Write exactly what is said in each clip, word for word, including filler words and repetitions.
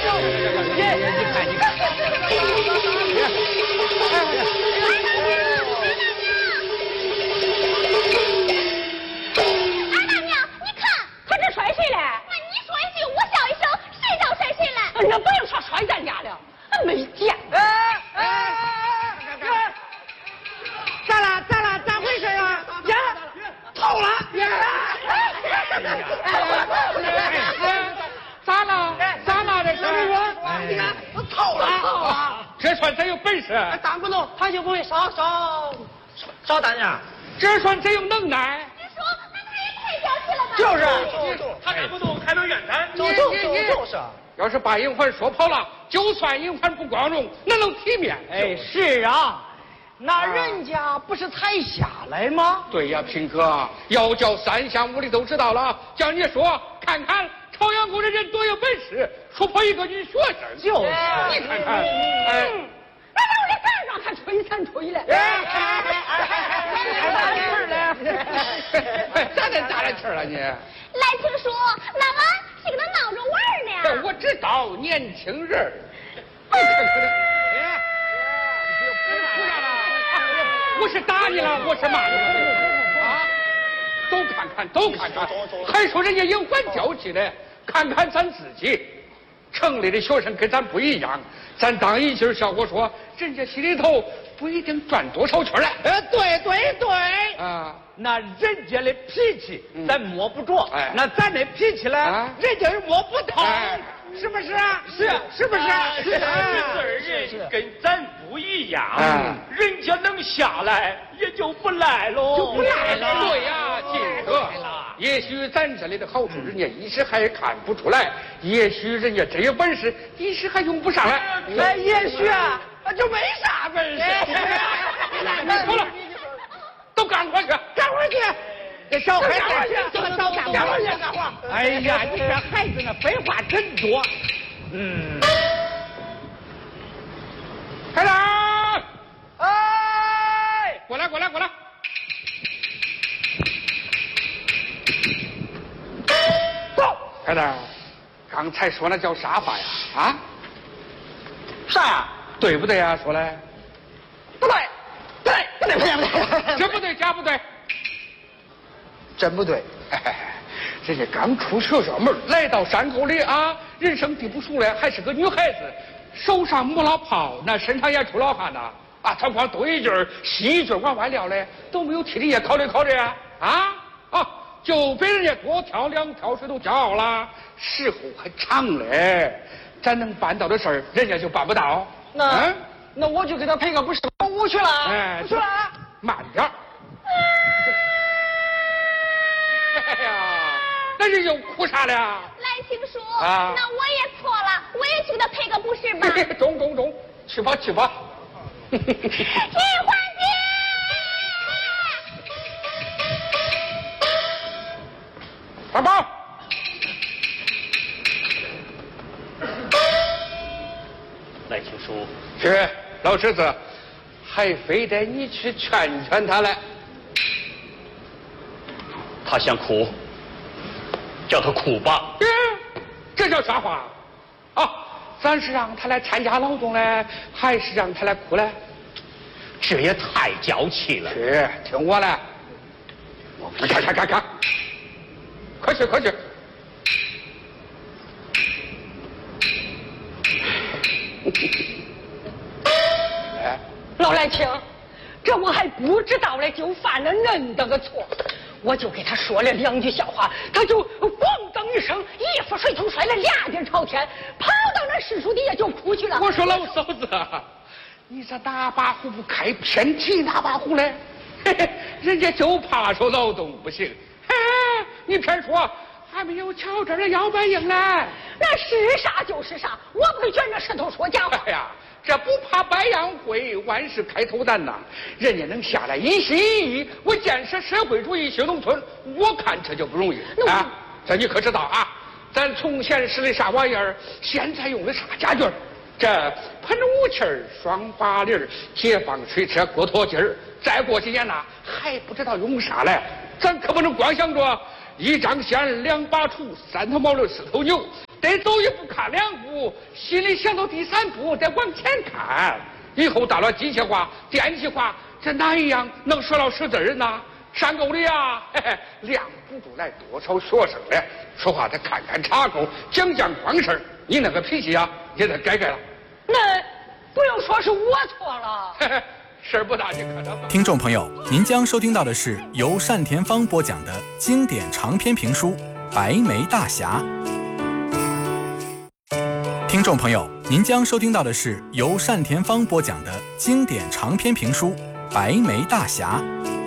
你看，你看。 二大娘，你看， 他这摔谁了？ 那你说一句，我笑一声，谁叫摔谁了？ 那不用说摔咱家了，没见。 哎哎哎！咋了？咋了？咋回事啊？呀，透了！ 咋了？咋了？这是？ 你看，我透了！透了！ 这算真有本事！ 大骨头，他就不会烧烧烧蛋呀？ 这算真有能耐！ 你说，那他也太小气了吧？ 就是， 他打不动还能怨咱？ 就就就就是。 要是把银环说跑了，就算银环不光荣，那能体面？ 哎，是啊。那人家不是才下来吗？ 对呀，平哥，要叫三乡五里都知道了，叫你说看看朝阳宫的人多有本事，说破一个女学生。 就是， 你看看，哎， 那老的干上还吹三吹了。 哎哎哎哎哎！ 哎，咋的咋来气了你？ 来听说，那俺是跟他闹着玩呢。 我知道，年轻人。你看看。我是打你了，我是骂你了啊！都看看，都看看，还说人家银环娇气呢。看看咱自己，城里的学生跟咱不一样，咱当一句笑话说，人家心里头不一定赚多少钱来。 呃，对对对啊， 那人家的脾气咱摸不着， 哎， 那咱的脾气呢， 啊、 人家是摸不透。 哎是不是啊？是，是不是？ 是这儿人跟咱不一样，人家能下来也就不赖喽， 就不赖了。 对呀，金哥，也许咱这里的好处人家一时还看不出来，也许人家真有本事，一时还用不上来。 那也许啊，就没啥本事。 你说了，都干活去， 干活去。这小孩子， 这个小干活去干活。 哎呀，你这孩子呢，废话真多。嗯。 开长， 哎， 过来，过来，过来。 走。 开长，刚才说那叫啥话呀？啊？ 啥呀？ 对不对呀？说来。 不对，对，不对，不对，不对。 这不对，假不对。 真不对， 哎，人家刚出学校门，来到山沟里啊，人生地不熟嘞，还是个女孩子，手上抹了泡，那身上也出了汗呐，啊，他光多一句西一句往外撂嘞，都没有替人家考虑考虑啊，啊啊，就比人家多挑两挑水都骄傲了，时候还长嘞，咱能办到的事儿，人家就办不到。 那、嗯、那我就给他赔个不是我去了， 哎， 不去了， 慢点儿。哎呀，那人又哭啥了？ 来听说， 啊、 那我也错了，我也去给他赔个不是吧？ 中中中，去吧去吧。 银环姐， 宝宝， 来听书。 去，老侄子，还非得你去劝劝他来。 他想哭，叫他哭吧。 嗯，这叫啥话？啊，咱是让他来参加劳动嘞，还是让他来哭嘞？ 这也太娇气了。 去，听我的。看看看看，快去快去。 哎，老来听，这我还不知道嘞，就犯了恁的个错。我就给他说了两句笑话，他就咣当一声，一副水桶摔了俩地朝天，跑到那柿树底下就哭去了。 我说老嫂子，你这哪把壶不开，偏提哪把壶嘞？嘿嘿，人家就怕受劳动不行。嘿，你偏说还没有瞧这的腰板硬呢。 那是啥就是啥，我不会卷着石头说假话。 哎呀，这不怕百样会，万事开头难呐！人家能下来一心一意为建设社会主义新农村，我看这就不容易啊！这你可知道啊？咱从前使的啥玩意儿，现在用的啥家具？这喷雾器儿、双八厘儿、解放水车、锅脱机儿，再过几年呐，还不知道用啥嘞。咱可不能光想着一张线、两把锄、三头毛驴、四头牛， 得走一步看两步，心里想到第三步再往前看。以后到了机械化、电气化，这哪一样能说到识字呢？山沟里啊，嘿嘿，量不住来多少学生了，说话得看看茶沟，讲讲光事儿。你那个脾气啊，也得改改了。 那不用说是我错了， 嘿嘿，事儿不大，你可能。 听众朋友，您将收听到的是由单田芳播讲的经典长篇评书《白眉大侠》。听众朋友，您将收听到的是由单田芳播讲的经典长篇评书《白眉大侠》。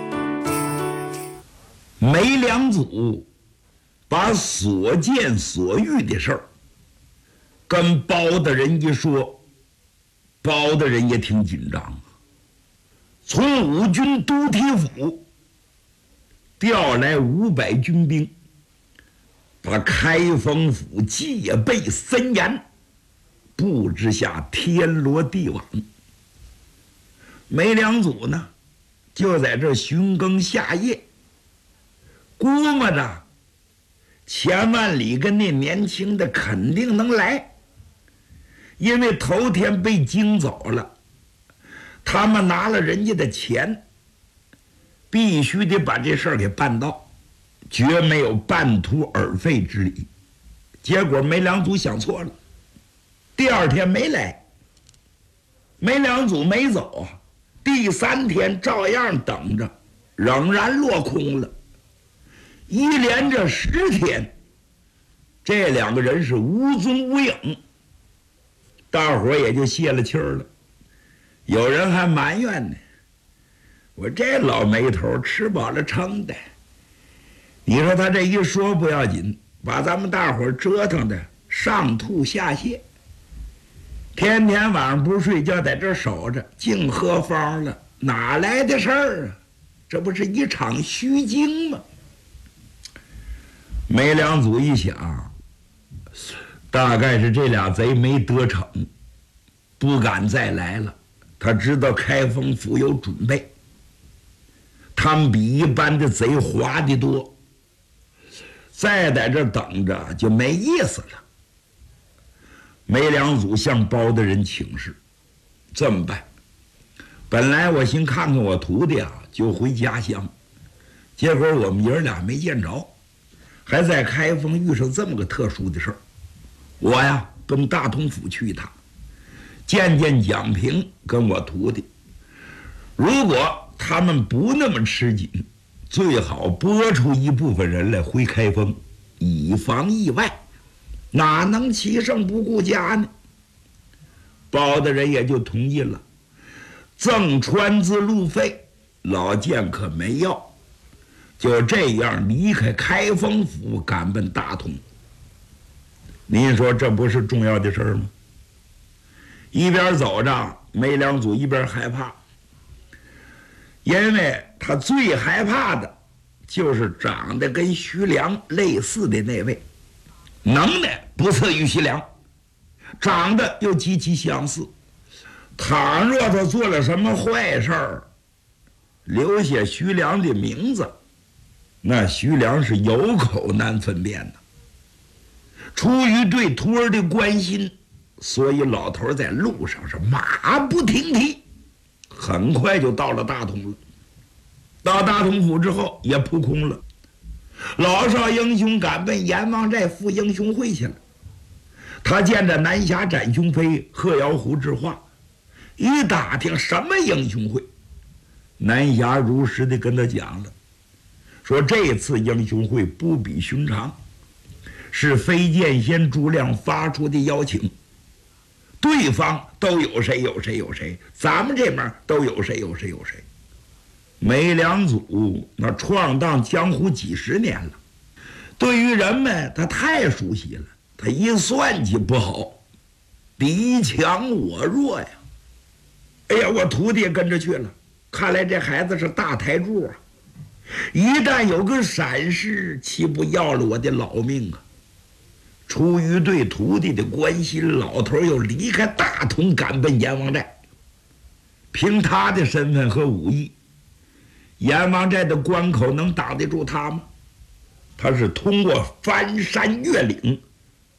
梅良祖把所见所遇的事儿跟包大人一说，包大人也挺紧张。从五军都提府调来五百军兵，把开封府戒备森严，布置下天罗地网。梅良祖呢，就在这巡更下夜，估摸着千万里跟那年轻的肯定能来，因为头天被惊走了，他们拿了人家的钱，必须得把这事儿给办到，绝没有半途而废之理。结果梅良祖想错了，第二天没来，梅良祖没走，第三天照样等着，仍然落空了。一连这十天，这两个人是无踪无影，大伙也就泄了气儿了。有人还埋怨呢，我这老梅头吃饱了撑的，你说他这一说不要紧，把咱们大伙折腾的上吐下泻，天天晚上不睡觉在这守着，净喝方了，哪来的事儿啊？这不是一场虚惊吗？梅良祖一想，大概是这俩贼没得逞，不敢再来了。他知道开封府有准备，他们比一般的贼滑得多，再在这等着就没意思了。梅良祖向包大人请示，这么办？本来我寻看看我徒弟啊，就回家乡，结果我们爷儿俩没见着，还在开封遇上这么个特殊的事儿。我呀，奔大同府去一趟，见见蒋平跟我徒弟。如果他们不那么吃紧，最好拨出一部分人来回开封，以防意外。哪能欺胜不顾家呢？包大人也就同意了，赠船资路费，老剑可没要。就这样离开开封府，赶奔大同。您说这不是重要的事儿吗？一边走着，梅良祖一边害怕，因为他最害怕的就是长得跟徐良类似的那位，能耐不次于徐良，长得又极其相似。倘若他做了什么坏事儿，留下徐良的名字，那徐良是有口难分辨的。出于对徒儿的关心，所以老头在路上是马不停蹄，很快就到了大同了。到大同府之后也扑空了，老少英雄赶奔阎王寨赴英雄会去了。他见着南侠展雄飞、贺瑶虎之话，一打听什么英雄会，南侠如实的跟他讲了，说这次英雄会不比寻常，是飞剑仙朱亮发出的邀请，对方都有谁有谁有谁，咱们这边都有谁有谁有谁。梅良祖那闯荡江湖几十年了，对于人们他太熟悉了，他一算计不好，敌强我弱呀。哎呀，我徒弟也跟着去了，看来这孩子是大台柱啊，一旦有个闪失，岂不要了我的老命啊？出于对徒弟的关心，老头又离开大同赶奔阎王寨。凭他的身份和武艺，阎王寨的关口能挡得住他吗？他是通过翻山越岭，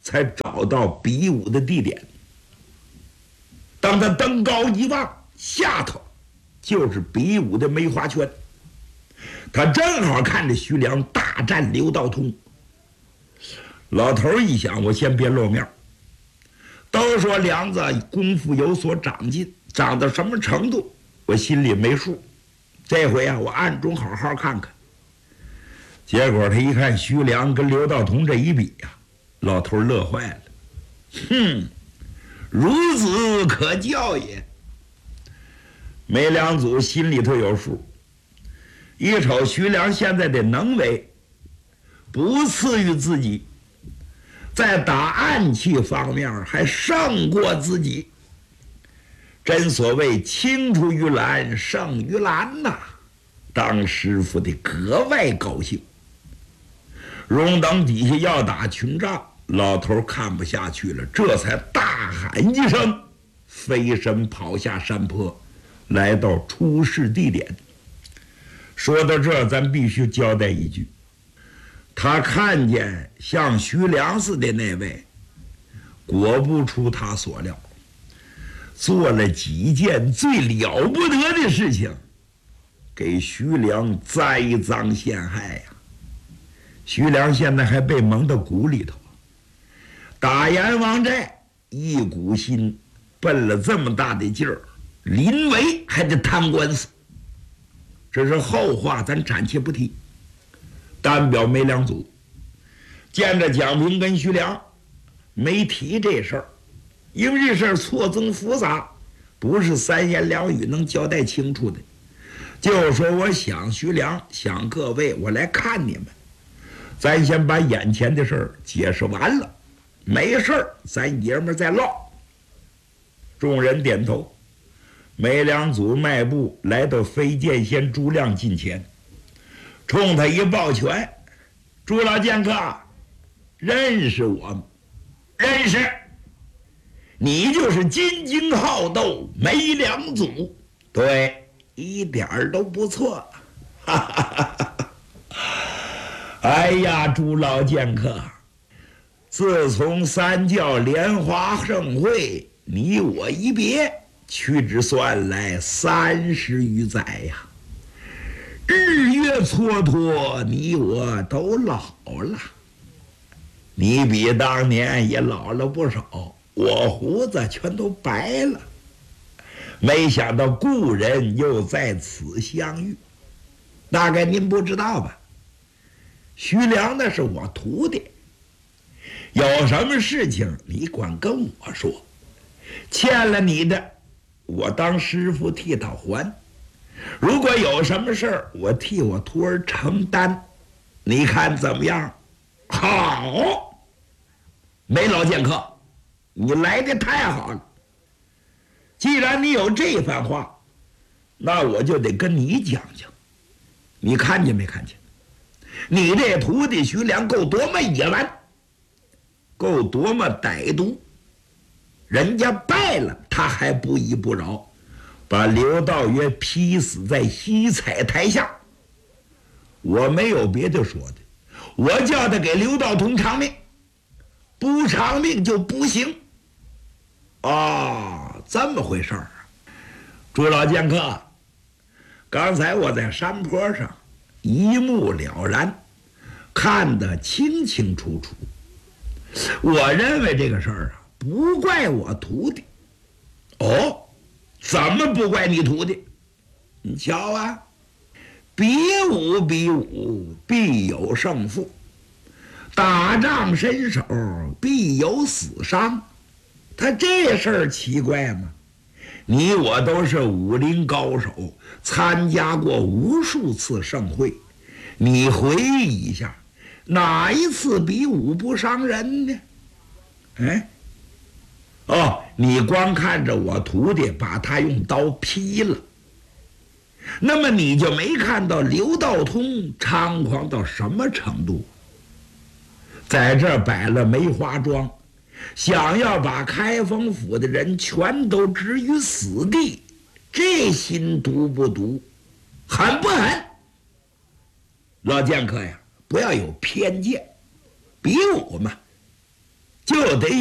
才找到比武的地点。当他登高一望，下头就是比武的梅花圈。他正好看着徐良大战刘道通。老头一想，我先别露面。都说梁子功夫有所长进，长到什么程度，我心里没数。这回啊，我暗中好好看看。结果他一看徐良跟刘道通这一比呀、啊，老头乐坏了。哼，孺子可教也。梅良祖心里头有数，一瞅徐良现在的能为不次于自己，在打暗器方面还胜过自己。真所谓青出于蓝胜于蓝呐，当师傅的格外高兴。荣等底下要打群仗，老头看不下去了，这才大喊一声，飞身跑下山坡，来到出事地点。说到这儿，咱必须交代一句，他看见像徐良似的那位，果不出他所料，做了几件最了不得的事情，给徐良栽赃陷害呀、啊。徐良现在还被蒙到鼓里头，打阎王寨一股心，奔了这么大的劲儿，临危还得贪官司。这是后话，咱暂且不提。单表梅良祖见着蒋平跟徐良，没提这事儿，因为这事儿错综复杂，不是三言两语能交代清楚的。就说我想徐良，想各位，我来看你们，咱先把眼前的事儿解释完了，没事儿咱爷们儿再唠。众人点头。梅良祖迈步来到飞剑仙朱亮近前，冲他一抱拳：“朱老剑客，认识我吗？”“认识。你就是金睛好斗梅良祖。”“对，一点儿都不错。”“哈哈哈哈！哎呀，朱老剑客，自从三教莲花盛会，你我一别，屈指算来三十余载呀，日月蹉跎，你我都老了。你比当年也老了不少，我胡子全都白了。没想到故人又在此相遇，大概您不知道吧？徐良那是我徒弟，有什么事情你管跟我说，欠了你的我当师傅替他还，如果有什么事儿，我替我徒儿承担，你看怎么样？”“好，梅老剑客，你来的太好了。既然你有这番话，那我就得跟你讲讲。你看见没看见？你这徒弟徐良够多么野蛮，够多么歹毒。人家败了，他还不依不饶，把刘道约劈死在西彩台下。我没有别的说的，我叫他给刘道通偿命，不偿命就不行。”“哦，这么回事儿啊！朱老剑客，刚才我在山坡上一目了然，看得清清楚楚。我认为这个事儿啊，不怪我徒弟。”“哦，怎么不怪你徒弟？”“你瞧啊，比武比武必有胜负，打仗身手必有死伤，他这事儿奇怪吗？你我都是武林高手，参加过无数次盛会，你回忆一下，哪一次比武不伤人呢？哎，哦，你光看着我徒弟把他用刀劈了，那么你就没看到刘道通猖狂到什么程度？在这儿摆了梅花桩，想要把开封府的人全都置于死地，这心毒不毒，狠不狠？老剑客呀，不要有偏见，比武嘛， 就得